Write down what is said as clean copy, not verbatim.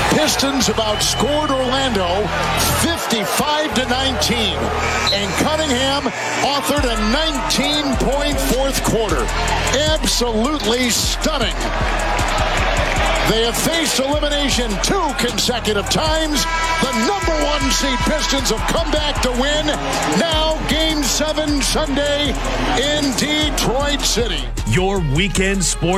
Pistons have outscored Orlando 55-19. And Cunningham authored a 19-point fourth quarter. Absolutely stunning. They have faced elimination 2 consecutive times. The number 1 seed Pistons have come back to win. Now Game 7 Sunday in Detroit City. Your weekend sports